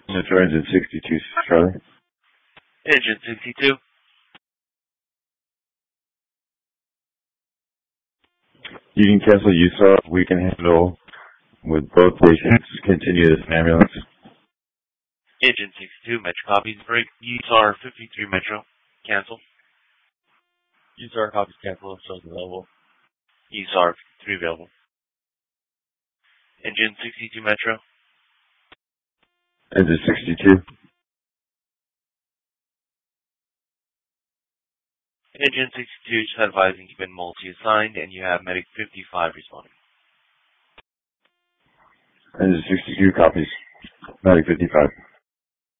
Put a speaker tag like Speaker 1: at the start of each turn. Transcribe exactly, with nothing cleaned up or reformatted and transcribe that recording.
Speaker 1: Metro engine sixty-two, Charlie.
Speaker 2: Engine sixty-two.
Speaker 1: You can cancel U S A R. We can handle with both patients. Continue this ambulance.
Speaker 2: Engine sixty-two, Metro copies. Break U S A R fifty-three Metro. Cancel.
Speaker 3: U S A R copies cancel. Shows available.
Speaker 2: U S A R fifty-three available. Engine sixty-two Metro.
Speaker 1: Engine sixty-two.
Speaker 2: Engine sixty-two, just advising you've been multi-assigned and you have Medic fifty-five responding.
Speaker 1: Engine sixty-two copies. Medic fifty-five.